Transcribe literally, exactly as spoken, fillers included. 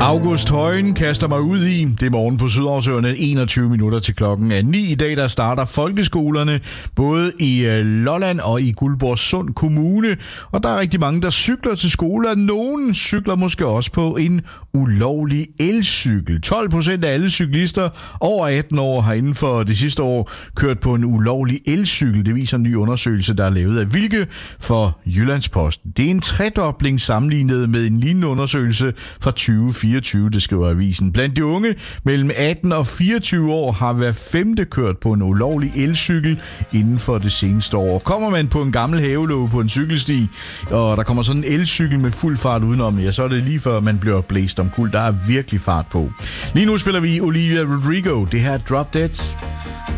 August Højen kaster mig ud i. Det er morgen på Sydhavsøerne, enogtyve minutter til klokken er ni. I dag der starter folkeskolerne både i Lolland og i Guldborgsund Kommune. Og der er rigtig mange, der cykler til skole, og nogen cykler måske også på en ulovlig elcykel. tolv procent af alle cyklister over atten år har inden for det sidste år kørt på en ulovlig elcykel. Det viser en ny undersøgelse, der er lavet af Vilke for Jyllandsposten. Det er en tredobling sammenlignet med en lignende undersøgelse fra tyve fireogtyve, det skriver avisen. Blandt de unge mellem atten og fireogtyve år har hver femte kørt på en ulovlig elcykel inden for det seneste år. Kommer man på en gammel havelåge på en cykelsti, og der kommer sådan en elcykel med fuld fart udenom, ja, så er det lige før man bliver blæst omkuld. Der er virkelig fart på. Lige nu spiller vi Olivia Rodrigo. Det her er Drop Dead.